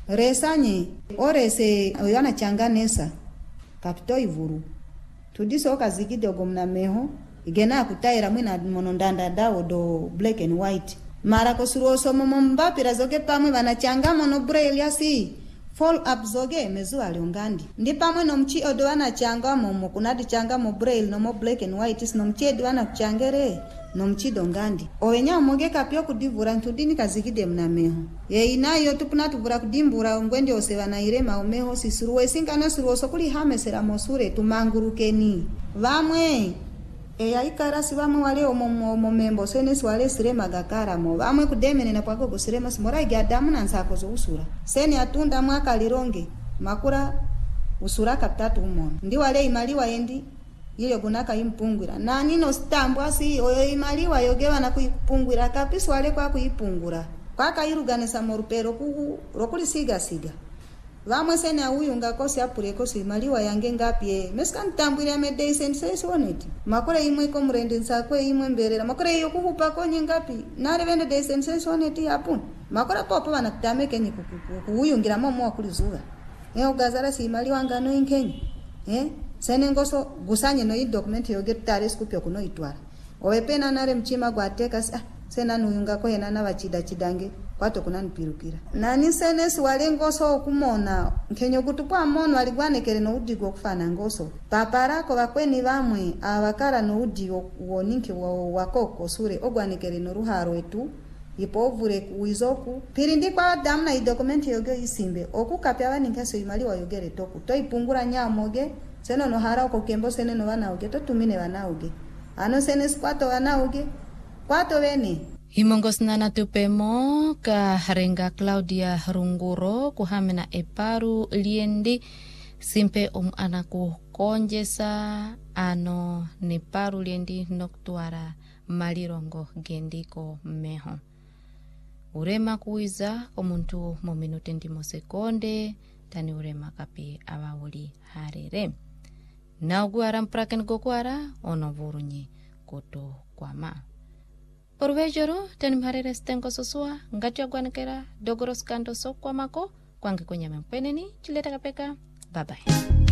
resanye orese oyana changanesa kapito ivuru tudiso kazikide ogomna meho igena kutaira mwina monondanda dawo do black and white mara kosuro somo mbapira zoge pamwe vanachanga mono braille yasi fall up zoge mezu aliongandi ndi pamwe no mchi odo vanachanga momo kunadi changa mo braille no mo black and white is no mchi edo vanachangere no mchi dongandi owenya moge kapyo kudivura ntudini kazikide mna meho ye inayo tupuna tuvura kudimbura ngwende osevana ire maumeho sisuruwe sinkana suruwe sokuli hamesera mosure tumangurukeni vamwe eya ikarasi vamwe wale omo membo senesi wale sirema gakara mo vamwe kudemene na pako gusirema simora igadamu na nsako zo usura seni atunda mwaka lironge makura usura kaptatu umono ndi wale imaliwa endi ile gunaka impungwira nani no stambwa si oyo imaliwa yogewa na kuipungwira kapisi wale kwa kuipungura kwaka iruganisa morupero ku rokuli siga vamwe sene auyu ngakosi apureko si maliwa yange ngapie meska ntambwira medei sense oneti makore imwe ko murende nsakwe imwe mberera makore iyo kukupa konye ngapi nare vende dei sense oneti hapo makore popo bana kutameke ni kuyungira momo akulizuga ugazara si maliwa ngano inkenyi sene ngoso gusanye no i document yogetare skupyo kuno itwara owepena nare mchima gwateka sena nuyunga ko hena na chidange kwato kunanipirukira nani senesi wale ngoso okumona nkenyo kutupwa mono aligwanekere no udigo kufana ngoso paparako bakweni bamwe abakara no udigo woninke wakoko sure ogwanekere no ruharo etu ipovure kuizoku pirindi kwa damna i document yoge isimbe okukapya baninkaso imali wa yogere toku to ipungura nyamoge seno no hara ko kembo sene no banauge to tumine banauge ano senesi kwato banauge kwato bene Himongosnana tupemo ka harenga Claudia Runguro kuhamena eparu liendi simpe anaku konjesa ano neparu liendi noktuara malirongo gendiko meho. Urema kuiza komuntu mominute ndimo sekonde tani urema kapi awawuli harere. Nauguara mpraken gokuara onovurunye koto kwama. Por vejoro tenimharere stengo sosua ngatia gwanekera dogoros kanto sokwa mako kwange konyame mpeneni chileta kapeka bye bye.